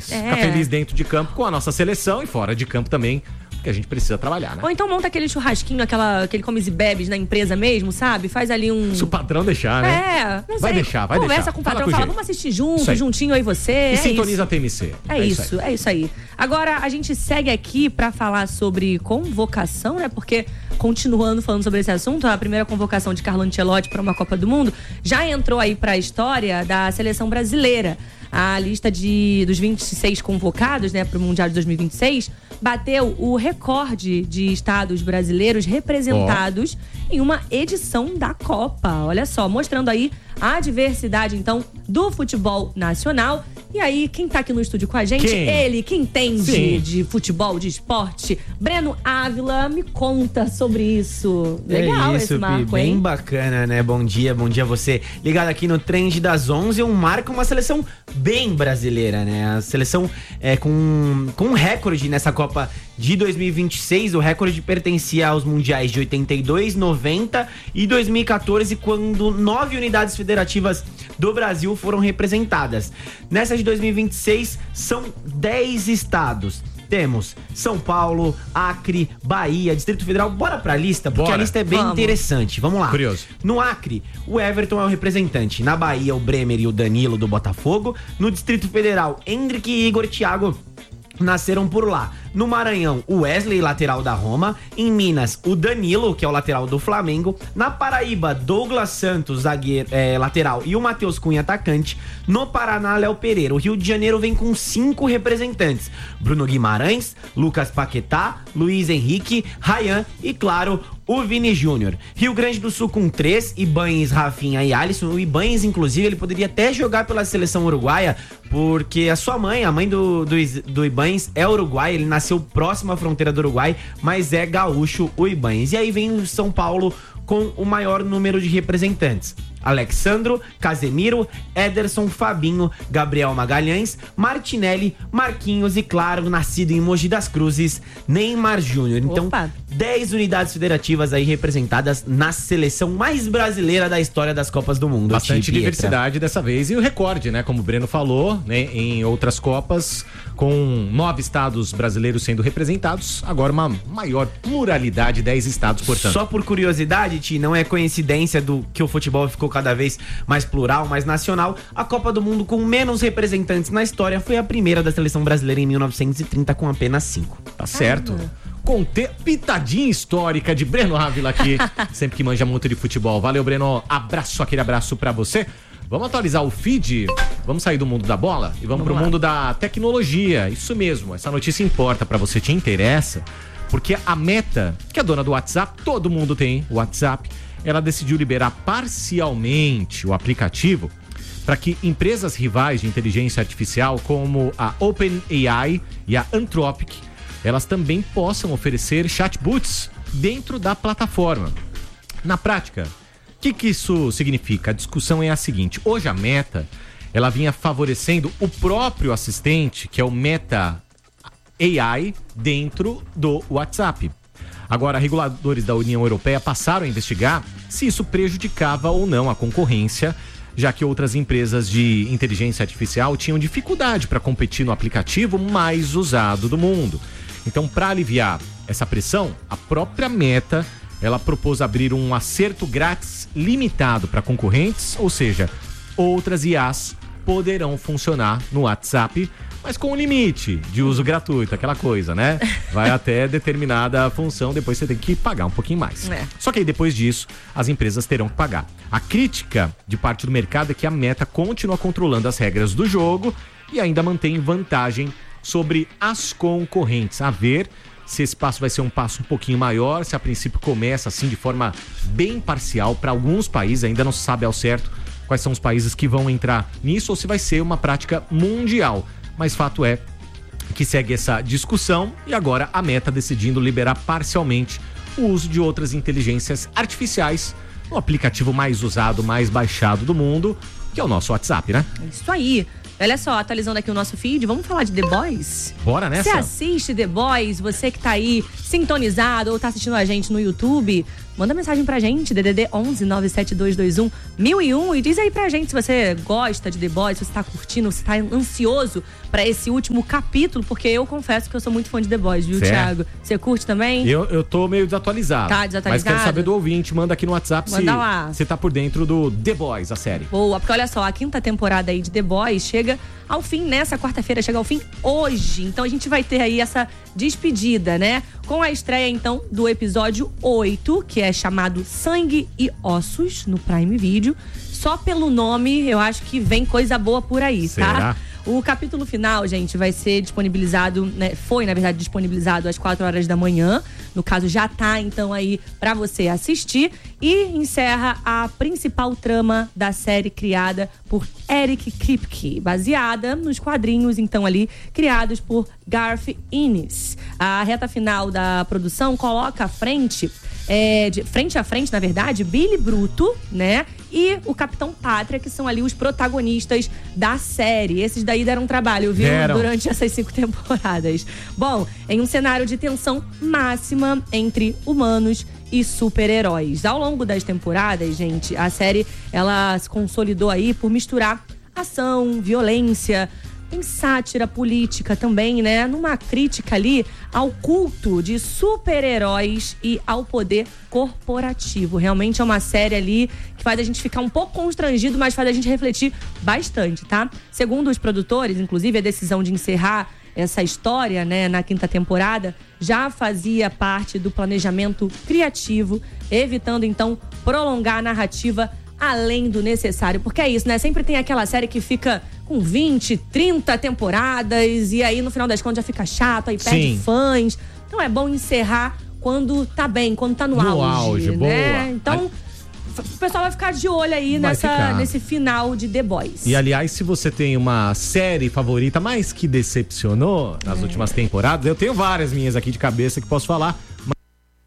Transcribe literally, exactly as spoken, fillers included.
feliz. É. Ficar feliz dentro de campo com a nossa seleção e fora de campo também, porque a gente precisa trabalhar, né? Ou então monta aquele churrasquinho, aquela, aquele comes e bebes na empresa mesmo, sabe? Faz ali um... Se o patrão deixar, né? É, não sei. Vai deixar, vai Conversa deixar. com o Fala patrão, com fala, jeito. vamos assistir junto, Isso aí. juntinho aí você. E é sintoniza isso. a T M C. É, É isso, isso é isso aí. Agora, a gente segue aqui pra falar sobre convocação, né? Porque, continuando falando sobre esse assunto, a primeira convocação de Carlo Ancelotti para uma Copa do Mundo já entrou aí pra história da seleção brasileira. A lista de, dos vinte e seis convocados, né, para o Mundial de dois mil e vinte e seis bateu o recorde de estados brasileiros representados oh. em uma edição da Copa. Olha só, mostrando aí a diversidade, então, do futebol nacional. E aí, quem tá aqui no estúdio com a gente? Quem? Ele, que entende Sim. de futebol, de esporte. Breno Ávila, me conta sobre isso. Legal é isso, esse marco, Pi, bem hein? bacana, né? Bom dia, bom dia a você. Ligado aqui no Trend das onze, um marco, uma seleção bem brasileira, né? A seleção é, com, com um recorde nessa Copa de dois mil e vinte e seis. O recorde pertencia aos mundiais de oitenta e dois, noventa e dois mil e quatorze, quando nove unidades federativas do Brasil foram representadas. Nessa de dois mil e vinte e seis, são dez estados. Temos São Paulo, Acre, Bahia, Distrito Federal. Bora pra lista, porque Bora. a lista é bem Vamos. interessante. Vamos lá. Curioso. No Acre, o Everton é o representante. Na Bahia, o Bremer e o Danilo do Botafogo. No Distrito Federal, Hendrick e Igor Thiago nasceram por lá. No Maranhão, o Wesley, lateral da Roma. Em Minas, o Danilo, que é o lateral do Flamengo. Na Paraíba, Douglas Santos, zagueiro, é, lateral, e o Matheus Cunha, atacante. No Paraná, Léo Pereira. O Rio de Janeiro vem com cinco representantes: Bruno Guimarães, Lucas Paquetá, Luiz Henrique, Ryan e, claro, o Vini Júnior. Rio Grande do Sul com três: Ibañez, Rafinha e Alisson. O Ibañez, inclusive, ele poderia até jogar pela seleção uruguaia, porque a sua mãe, a mãe do, do, do Ibañez, é uruguaia. Ele nasceu próximo à fronteira do Uruguai, mas é gaúcho o Ibañez. E aí vem o São Paulo com o maior número de representantes: Alexandro, Casemiro, Ederson, Fabinho, Gabriel Magalhães, Martinelli, Marquinhos e, claro, nascido em Mogi das Cruzes, Neymar Júnior. Então, Opa. dez unidades federativas aí representadas na seleção mais brasileira da história das Copas do Mundo. Bastante Pietra. diversidade dessa vez. E o recorde, né? Como o Breno falou, né? Em outras Copas, com nove estados brasileiros sendo representados, agora uma maior pluralidade, dez estados, portanto. Só por curiosidade, Ti, não é coincidência do que o futebol ficou cada vez mais plural, mais nacional. A Copa do Mundo com menos representantes na história foi a primeira da seleção brasileira em mil novecentos e trinta, com apenas cinco. Tá certo. Conte... Pitadinha histórica de Breno Ávila aqui, sempre que manja muito de futebol. Valeu, Breno. Abraço, aquele abraço pra você. Vamos atualizar o feed? Vamos sair do mundo da bola e vamos, vamos pro lá. mundo da tecnologia. Isso mesmo, essa notícia importa pra você, te interessa, porque a Meta, que é dona do WhatsApp, todo mundo tem o WhatsApp, ela decidiu liberar parcialmente o aplicativo para que empresas rivais de inteligência artificial como a OpenAI e a Anthropic, elas também possam oferecer chatbots dentro da plataforma. Na prática, o que, que isso significa? A discussão é a seguinte: hoje a Meta, ela vinha favorecendo o próprio assistente, que é o Meta A I, dentro do WhatsApp. Agora, reguladores da União Europeia passaram a investigar se isso prejudicava ou não a concorrência, já que outras empresas de inteligência artificial tinham dificuldade para competir no aplicativo mais usado do mundo. Então, para aliviar essa pressão, a própria Meta, ela propôs abrir um acerto grátis limitado para concorrentes, ou seja, outras I As poderão funcionar no WhatsApp, mas com um limite de uso gratuito, aquela coisa, né? Vai até determinada função, depois você tem que pagar um pouquinho mais. É. Só que aí depois disso, as empresas terão que pagar. A crítica de parte do mercado é que a Meta continua controlando as regras do jogo e ainda mantém vantagem sobre as concorrentes. A ver se esse passo vai ser um passo um pouquinho maior, se a princípio começa assim de forma bem parcial para alguns países, ainda não se sabe ao certo quais são os países que vão entrar nisso ou se vai ser uma prática mundial. Mas fato é que segue essa discussão e agora a Meta decidindo liberar parcialmente o uso de outras inteligências artificiais no aplicativo mais usado, mais baixado do mundo, que é o nosso WhatsApp, né? Isso aí. Olha só, atualizando aqui o nosso feed, vamos falar de The Boys? Bora nessa? Você assiste The Boys, você que tá aí sintonizado ou tá assistindo a gente no YouTube, manda mensagem pra gente, D D D onze nove sete dois dois um mil e um, e diz aí pra gente se você gosta de The Boys, se você tá curtindo, se tá ansioso pra esse último capítulo, porque eu confesso que eu sou muito fã de The Boys, viu, Certo. Thiago? Você curte também? Eu, eu tô meio desatualizado. Tá desatualizado? Mas quero saber do ouvinte, manda aqui no WhatsApp Manda se lá. você tá por dentro do The Boys, a série. Boa, porque olha só, a quinta temporada aí de The Boys chega ao fim nessa quarta-feira, chega ao fim hoje. Então a gente vai ter aí essa despedida, né? Com a estreia, então, do episódio oito, que é chamado Sangue e Ossos, no Prime Video. Só pelo nome, eu acho que vem coisa boa por aí, Será? tá? O capítulo final, gente, vai ser disponibilizado, né? Foi, na verdade, disponibilizado às quatro horas da manhã. No caso, já tá, então, aí pra você assistir. E encerra a principal trama da série criada por Eric Kripke, baseada nos quadrinhos, então, ali, criados por Garth Ennis. A reta final da produção coloca à frente, é, de frente a frente, na verdade, Billy Bruto, né? E o Capitão Pátria, que são ali os protagonistas da série. Esses daí deram trabalho, viu? Deram. Durante essas cinco temporadas. Bom, em um cenário de tensão máxima entre humanos e super-heróis. Ao longo das temporadas, gente, a série, ela se consolidou aí por misturar ação, violência, tem sátira política também, né? Numa crítica ali ao culto de super-heróis e ao poder corporativo. Realmente é uma série ali que faz a gente ficar um pouco constrangido, mas faz a gente refletir bastante, tá? Segundo os produtores, inclusive, a decisão de encerrar essa história, né, na quinta temporada, já fazia parte do planejamento criativo, evitando, então, prolongar a narrativa além do necessário. Porque é isso, né? Sempre tem aquela série que fica com vinte, trinta temporadas e aí, no final das contas, já fica chato, aí perde Sim. fãs. Então é bom encerrar quando tá bem, quando tá no, No auge, auge, né? boa. Então, o pessoal vai ficar de olho aí Vai nessa, ficar. nesse final de The Boys. E, aliás, se você tem uma série favorita, mas que decepcionou nas últimas temporadas, eu tenho várias minhas aqui de cabeça que posso falar.